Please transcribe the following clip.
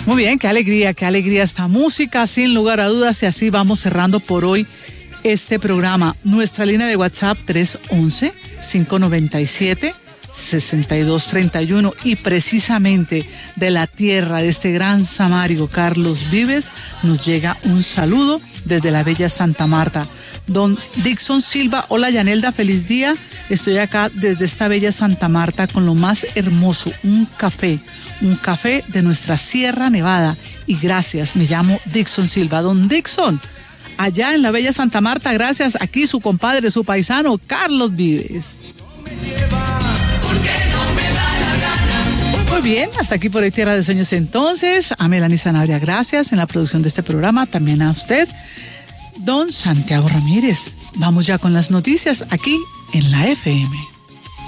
Muy bien, qué alegría esta música, sin lugar a dudas, y así vamos cerrando por hoy este programa. Nuestra línea de WhatsApp 311-597-6231, y precisamente de la tierra de este gran samario Carlos Vives nos llega un saludo desde la bella Santa Marta. Don Dixon Silva: hola Yanelda, feliz día. Estoy acá desde esta bella Santa Marta con lo más hermoso, un café de nuestra Sierra Nevada. Y gracias, me llamo Dixon Silva. Don Dixon, allá en la bella Santa Marta, gracias. Aquí su compadre, su paisano, Carlos Vives. Muy bien, hasta aquí por ahí Tierra de Sueños entonces. A Melanie Sanabria, gracias en la producción de este programa, también a usted. Don Santiago Ramírez, vamos ya con las noticias aquí en la FM.